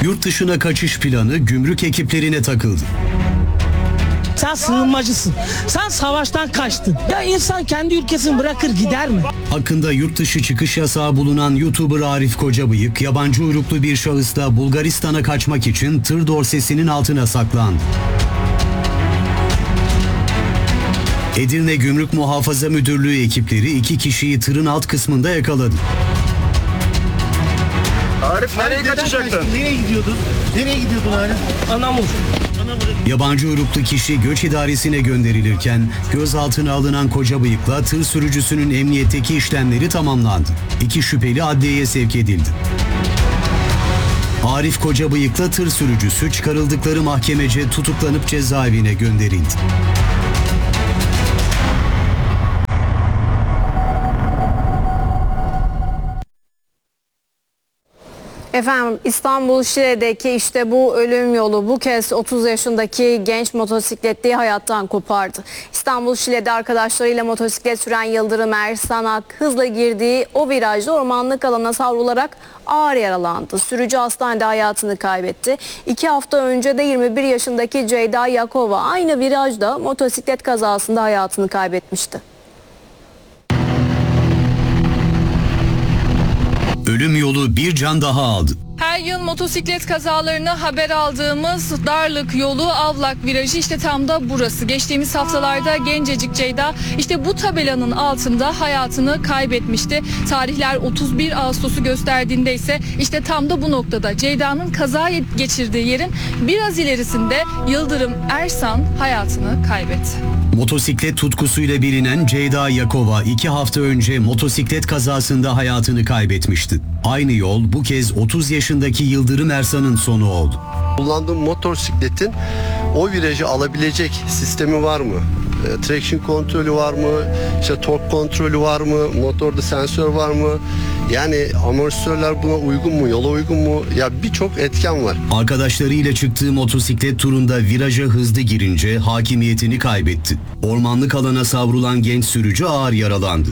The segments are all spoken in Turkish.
Yurt dışına kaçış planı gümrük ekiplerine takıldı. Sen sığınmacısın. Sen savaştan kaçtın. Ya insan kendi ülkesini bırakır gider mi? Hakkında yurt dışı çıkış yasağı bulunan YouTuber Arif Kocabıyık, yabancı uyruklu bir şahısla Bulgaristan'a kaçmak için tır dorsesinin altına saklandı. Edirne Gümrük Muhafaza Müdürlüğü ekipleri 2 kişiyi tırın alt kısmında yakaladı. Arif nereye kaçacaktın? Nereye gidiyordun Arif? Anamur. Yabancı uyruklu kişi göç idaresine gönderilirken gözaltına alınan Kocabıyık'la tır sürücüsünün emniyetteki işlemleri tamamlandı. 2 şüpheli adliyeye sevk edildi. Arif Kocabıyık'la tır sürücüsü çıkarıldıkları mahkemece tutuklanıp cezaevine gönderildi. Efendim İstanbul Şile'deki işte bu ölüm yolu bu kez 30 yaşındaki genç motosikletliyi hayattan kopardı. İstanbul Şile'de arkadaşlarıyla motosiklet süren Yıldırım Ersanak hızla girdiği o virajda ormanlık alana savrularak ağır yaralandı. Sürücü hastanede hayatını kaybetti. 2 hafta önce de 21 yaşındaki Ceyda Yakova aynı virajda motosiklet kazasında hayatını kaybetmişti. Ölüm yolu bir can daha aldı. Her yıl motosiklet kazalarını haber aldığımız Darlık yolu Avlak virajı işte tam da burası. Geçtiğimiz haftalarda gencecik Ceyda işte bu tabelanın altında hayatını kaybetmişti. Tarihler 31 Ağustos'u gösterdiğinde ise işte tam da bu noktada Ceyda'nın kaza geçirdiği yerin biraz ilerisinde Yıldırım Ersan hayatını kaybetti. Motosiklet tutkusuyla bilinen Ceyda Yakova 2 hafta önce motosiklet kazasında hayatını kaybetmişti. Aynı yol bu kez 30 yaşındaki Yıldırım Ersan'ın sonu oldu. Kullandığım motosikletin o virajı alabilecek sistemi var mı? Traction kontrolü var mı? İşte tork kontrolü var mı? Motorda sensör var mı? Yani amortisörler buna uygun mu? Yola uygun mu? Ya birçok etken var. Arkadaşlarıyla çıktığı motosiklet turunda viraja hızlı girince hakimiyetini kaybetti. Ormanlık alana savrulan genç sürücü ağır yaralandı.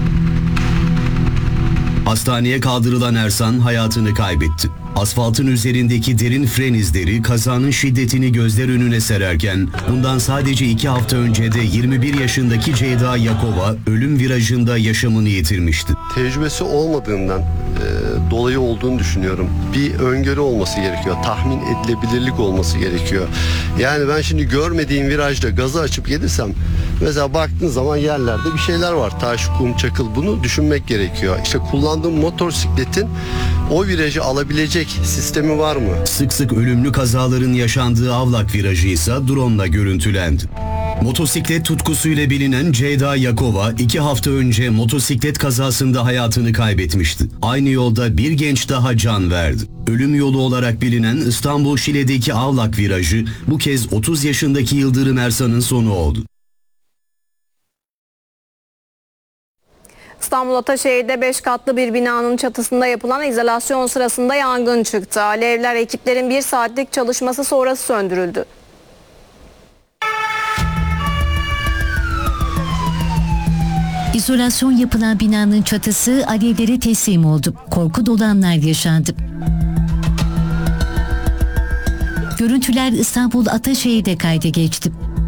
Hastaneye kaldırılan Ersan hayatını kaybetti. Asfaltın üzerindeki derin fren izleri kazanın şiddetini gözler önüne sererken bundan sadece 2 hafta önce de 21 yaşındaki Ceyda Yakova ölüm virajında yaşamını yitirmişti. Tecrübesi olmadığından dolayı olduğunu düşünüyorum. Bir öngörü olması gerekiyor. Tahmin edilebilirlik olması gerekiyor. Yani ben şimdi görmediğim virajda gazı açıp gelirsem mesela baktığın zaman yerlerde bir şeyler var. Taş, kum, çakıl, bunu düşünmek gerekiyor. İşte kullandığım motosikletin o virajı alabilecek sistemi var mı? Sık sık ölümlü kazaların yaşandığı Avlak virajı ise drone'la görüntülendi. Motosiklet tutkusuyla bilinen Ceyda Yakova 2 hafta önce motosiklet kazasında hayatını kaybetmişti. Aynı yolda bir genç daha can verdi. Ölüm yolu olarak bilinen İstanbul Şile'deki Avlak virajı bu kez 30 yaşındaki Yıldırım Ersan'ın sonu oldu. İstanbul Ataşehir'de 5 katlı bir binanın çatısında yapılan izolasyon sırasında yangın çıktı. Alevler ekiplerin 1 saatlik çalışması sonrası söndürüldü. İzolasyon yapılan binanın çatısı alevlere teslim oldu. Korku dolu anlar yaşandı. Görüntüler İstanbul Ataşehir'de kayda geçti.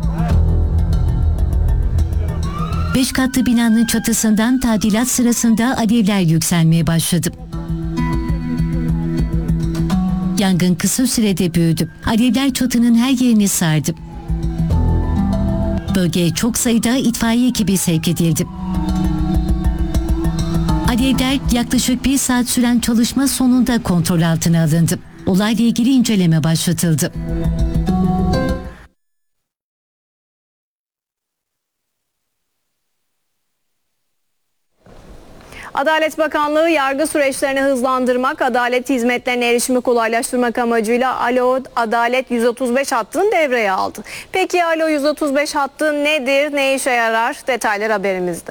5 katlı binanın çatısından tadilat sırasında alevler yükselmeye başladı. Yangın kısa sürede büyüdü. Alevler çatının her yerini sardı. Bölgeye çok sayıda itfaiye ekibi sevk edildi. Alevler yaklaşık 1 saat süren çalışma sonunda kontrol altına alındı. Olayla ilgili inceleme başlatıldı. Adalet Bakanlığı yargı süreçlerini hızlandırmak, adalet hizmetlerine erişimi kolaylaştırmak amacıyla Alo Adalet 135 hattını devreye aldı. Peki Alo 135 hattı nedir, ne işe yarar? Detaylar haberimizde.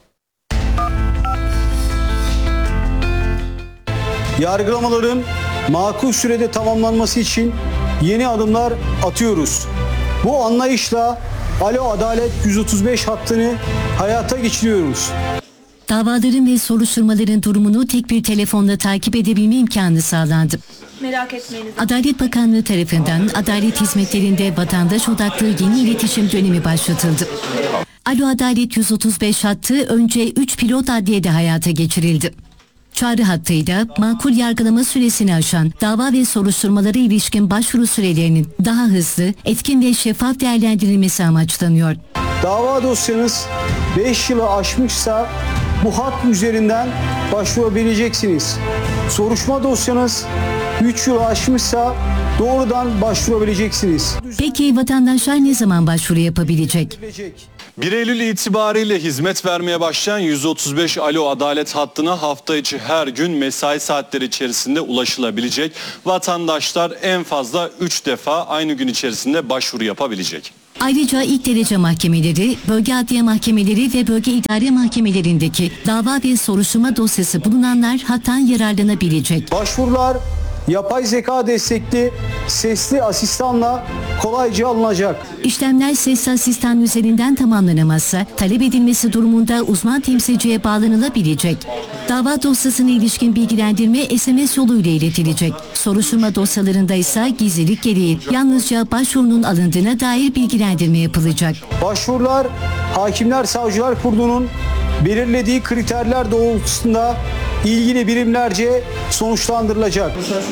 Yargılamaların makul sürede tamamlanması için yeni adımlar atıyoruz. Bu anlayışla Alo Adalet 135 hattını hayata geçiriyoruz. Davaların ve soruşturmaların durumunu tek bir telefonla takip edebilme imkanı sağlandı. Merak etmeyiniz. Adalet Bakanlığı tarafından adalet hizmetlerinde vatandaş odaklı yeni iletişim dönemi başlatıldı. Alo Adalet 135 hattı önce 3 pilot adliyede hayata geçirildi. Çağrı hattıyla makul yargılama süresini aşan dava ve soruşturmalara ilişkin başvuru sürelerinin daha hızlı, etkin ve şeffaf değerlendirilmesi amaçlanıyor. Dava dosyanız 5 yılı aşmışsa bu hat üzerinden başvurabileceksiniz. Soruşturma dosyanız 3 yılı aşmışsa doğrudan başvurabileceksiniz. Peki vatandaşlar ne zaman başvuru yapabilecek? 1 Eylül itibariyle hizmet vermeye başlayan 135 Alo Adalet hattına hafta içi her gün mesai saatleri içerisinde ulaşılabilecek. Vatandaşlar en fazla 3 defa aynı gün içerisinde başvuru yapabilecek. Ayrıca ilk derece mahkemeleri, bölge adliye mahkemeleri ve bölge idare mahkemelerindeki dava ve soruşturma dosyası bulunanlar hattan yararlanabilecek. Başvurular yapay zeka destekli sesli asistanla kolayca alınacak. İşlemler sesli asistan üzerinden tamamlanamazsa talep edilmesi durumunda uzman temsilciye bağlanılabilecek. Dava dosyasına ilişkin bilgilendirme SMS yoluyla iletilecek. Soruşturma dosyalarında ise gizlilik gereği yalnızca başvurunun alındığına dair bilgilendirme yapılacak. Başvurular Hakimler Savcılar Kurulu'nun belirlediği kriterler doğrultusunda ilgili birimlerce sonuçlandırılacak.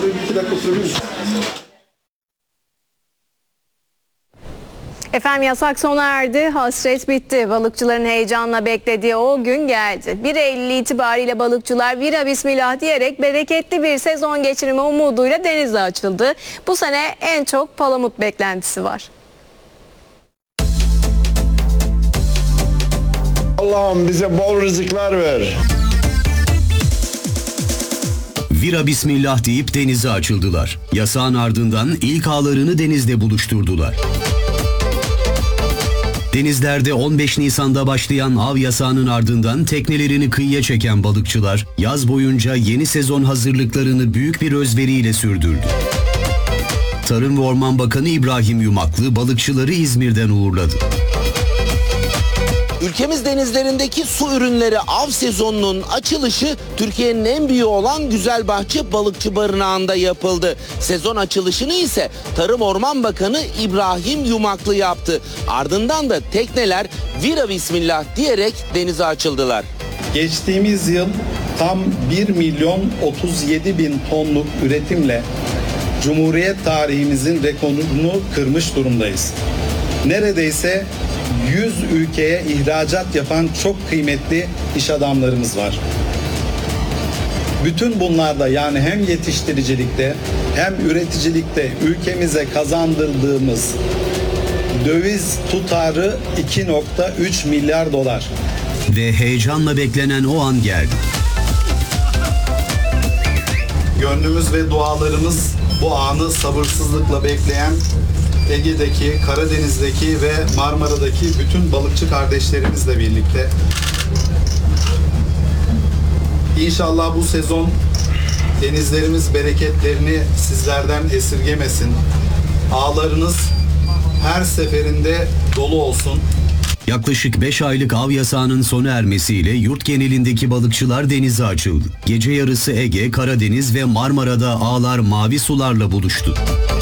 Efendim yasak sona erdi, hasret bitti. Balıkçıların heyecanla beklediği o gün geldi. 1 Eylül itibariyle balıkçılar vira bismillah diyerek bereketli bir sezon geçirme umuduyla denize açıldı. Bu sene en çok palamut beklentisi var. Allah'ım bize bol rızıklar ver. Vira bismillah deyip denize açıldılar. Yasağın ardından ilk ağlarını denizde buluşturdular. Denizlerde 15 Nisan'da başlayan av yasağının ardından teknelerini kıyıya çeken balıkçılar yaz boyunca yeni sezon hazırlıklarını büyük bir özveriyle sürdürdü. Tarım ve Orman Bakanı İbrahim Yumaklı balıkçıları İzmir'den uğurladı. Ülkemiz denizlerindeki su ürünleri av sezonunun açılışı Türkiye'nin en büyüğü olan Güzelbahçe Balıkçı Barınağı'nda yapıldı. Sezon açılışını ise Tarım Orman Bakanı İbrahim Yumaklı yaptı. Ardından da tekneler vira bismillah diyerek denize açıldılar. Geçtiğimiz yıl tam 1.037.000 tonluk üretimle Cumhuriyet tarihimizin rekorunu kırmış durumdayız. Neredeyse 100 ülkeye ihracat yapan çok kıymetli iş adamlarımız var. Bütün bunlarda yani hem yetiştiricilikte hem üreticilikte ülkemize kazandırdığımız döviz tutarı 2.3 milyar dolar. Ve heyecanla beklenen o an geldi. Gönlümüz ve dualarımız bu anı sabırsızlıkla bekleyen Ege'deki, Karadeniz'deki ve Marmara'daki bütün balıkçı kardeşlerimizle birlikte. İnşallah bu sezon denizlerimiz bereketlerini sizlerden esirgemesin. Ağlarınız her seferinde dolu olsun. Yaklaşık 5 aylık av yasağının sona ermesiyle yurt genelindeki balıkçılar denize açıldı. Gece yarısı Ege, Karadeniz ve Marmara'da ağlar mavi sularla buluştu.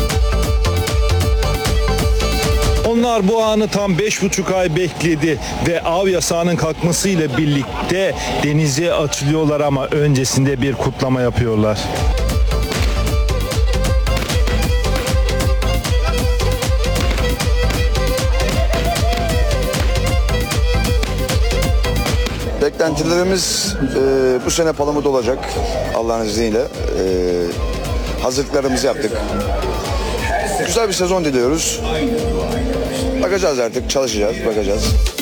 Onlar bu anı tam 5,5 ay bekledi ve av yasağının kalkmasıyla birlikte denize açılıyorlar ama öncesinde bir kutlama yapıyorlar. Beklentilerimiz bu sene palamut olacak Allah'ın izniyle. Hazırlıklarımızı yaptık. Güzel bir sezon diliyoruz. Bakacağız artık, çalışacağız, bakacağız.